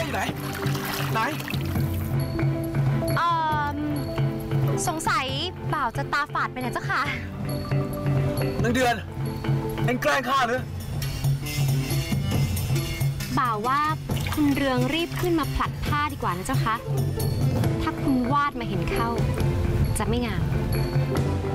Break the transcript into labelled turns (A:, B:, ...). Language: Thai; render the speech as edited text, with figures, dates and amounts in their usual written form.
A: อยู่ไหน
B: สงสัยบ่าวจะตาฝาดไปนะเจ้าค่ะ
A: นางเดือนเอ็งแกล้งข้าหรือ
B: บ่าวว่าคุณเรืองรีบขึ้นมาผลัดผ้าดีกว่านะเจ้าคะถ้าคุณวาดมาเห็นเข้าจะไม่งาม